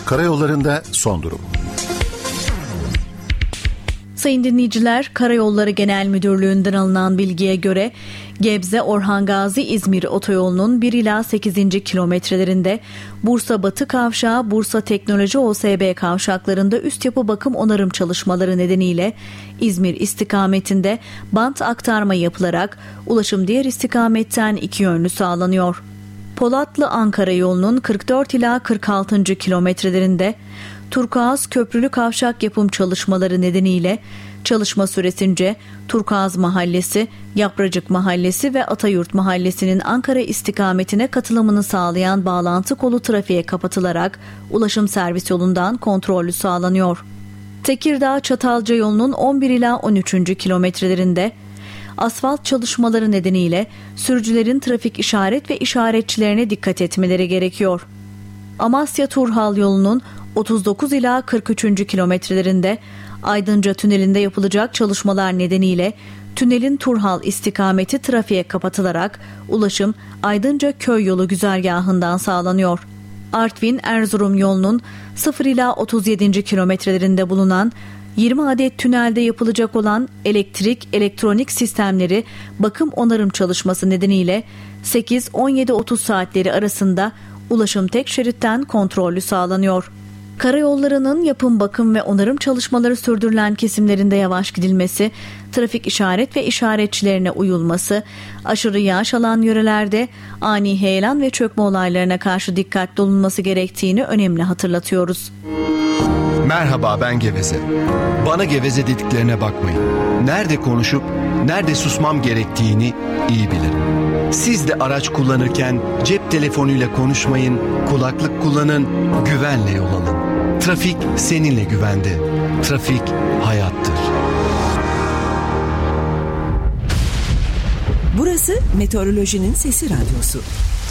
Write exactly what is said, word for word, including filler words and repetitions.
Karayollarında son durum. Sayın dinleyiciler, Karayolları Genel Müdürlüğü'nden alınan bilgiye göre Gebze Orhan Gazi İzmir otoyolunun bir ila sekizinci kilometrelerinde Bursa Batı Kavşağı, Bursa Teknoloji O S B kavşaklarında üst yapı bakım onarım çalışmaları nedeniyle İzmir istikametinde bant aktarma yapılarak ulaşım diğer istikametten iki yönlü sağlanıyor. Polatlı Ankara yolunun kırk dört ila kırk altıncı kilometrelerinde Turkuaz Köprülü Kavşak yapım çalışmaları nedeniyle çalışma süresince Turkuaz Mahallesi, Yapracık Mahallesi ve Atayurt Mahallesi'nin Ankara istikametine katılımını sağlayan bağlantı kolu trafiğe kapatılarak ulaşım servis yolundan kontrollü sağlanıyor. Tekirdağ Çatalca yolunun on bir ila on üçüncü kilometrelerinde asfalt çalışmaları nedeniyle sürücülerin trafik işaret ve işaretçilerine dikkat etmeleri gerekiyor. Amasya Turhal yolunun otuz dokuz ila kırk üçüncü kilometrelerinde Aydınca Tüneli'nde yapılacak çalışmalar nedeniyle tünelin Turhal istikameti trafiğe kapatılarak ulaşım Aydınca Köy yolu güzergahından sağlanıyor. Artvin Erzurum yolunun sıfır ila otuz yedinci kilometrelerinde bulunan yirmi adet tünelde yapılacak olan elektrik, elektronik sistemleri bakım onarım çalışması nedeniyle sekiz on yedi otuz saatleri arasında ulaşım tek şeritten kontrollü sağlanıyor. Karayollarının yapım, bakım ve onarım çalışmaları sürdürülen kesimlerinde yavaş gidilmesi, trafik işaret ve işaretçilerine uyulması, aşırı yağış alan yörelerde ani heyelan ve çökme olaylarına karşı dikkatli olunması gerektiğini önemli hatırlatıyoruz. Merhaba, ben Geveze. Bana geveze dediklerine bakmayın. Nerede konuşup nerede susmam gerektiğini iyi bilirim. Siz de araç kullanırken cep telefonuyla konuşmayın, kulaklık kullanın, güvenle yol alın. Trafik seninle güvende. Trafik hayattır. Burası Meteorolojinin Sesi Radyosu.